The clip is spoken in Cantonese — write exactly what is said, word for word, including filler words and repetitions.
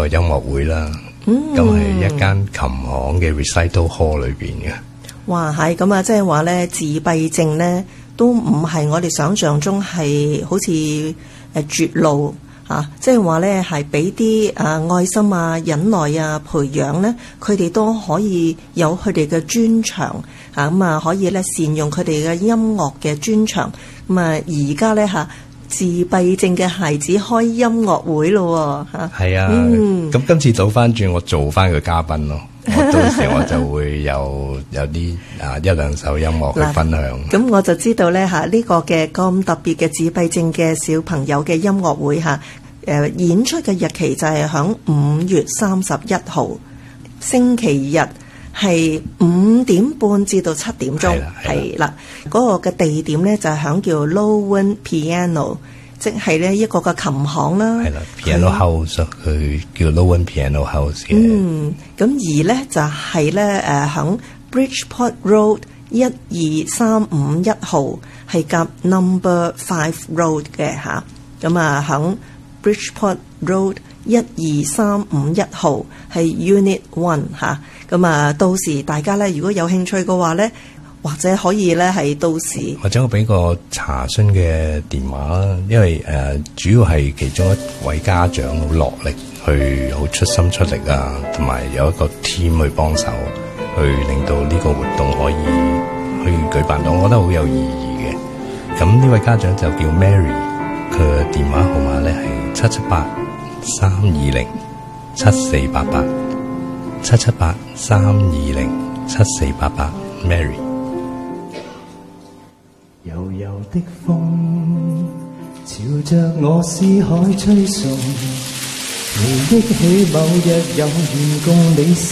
個音樂會啦。咁係、嗯、一間琴行嘅 recital hall 裏邊嘅。 哇，係咁啊！即係話咧，自閉症咧都唔係我哋想象中係好似誒絕路啊！即係話咧係俾啲誒愛心啊、忍耐啊、培養咧，佢哋都可以有佢哋嘅專長啊！咁啊，可以咧善用佢哋嘅音樂嘅專長。咁啊，而家咧嚇自閉症嘅孩子開音樂會咯嚇。係啊，咁、 嗯、今次倒翻轉，我做翻個嘉賓咯。我到時我就會有有啲啊一兩首音樂去分享。 咁我就知道咧嚇呢個嘅咁特別嘅自閉症嘅小朋友嘅音樂會嚇，誒演出嘅日期就係響五月三十一號星期日，係五點半至到七點鐘，係啦。嗰個嘅地點咧就係響叫 Lowen Piano。即係咧一個嘅琴行啦， 係啦 ，Piano House 佢叫 Lowen Piano House 嘅。嗯， 咁而咧就係咧誒響 Bridgeport Road 一二三五一號係夾 Number Five Road 嘅吓，咁啊響 Bridgeport Road 一二三五一號係 Unit One 吓，咁啊到時大家咧如果有興趣嘅話咧。或者可以咧，係到時或者我俾個查詢嘅電話啦，因為誒、呃、主要係其中一位家長好落力去好出心出力啊，同埋有一個 team 去幫手，去令到呢個活動可以去舉辦到，我覺得好有意義嘅。咁呢位家長就叫 Mary， 佢嘅電話號碼咧係七七八三二零七四八八七七八三二零七四八八 Mary。 柔柔的風朝着我思海吹送，回憶起某日有緣共你。